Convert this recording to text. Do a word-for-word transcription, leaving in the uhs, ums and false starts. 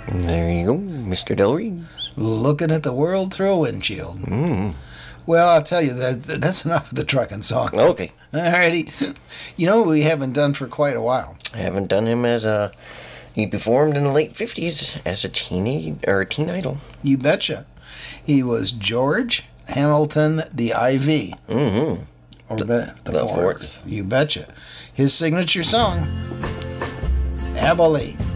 There you go, Mister Del Reeves. Looking at the world through a windshield. Mm. Well, I'll tell you, that that's enough of the trucking song. Okay. Alrighty. You know what we haven't done for quite a while? I haven't done him as a... He performed in the late fifties as a teenage or a teen idol. You betcha. He was George Hamilton the I V. Mm-hmm. Or the, the, the, the fourth. fourth. You betcha. His signature song, Abilene.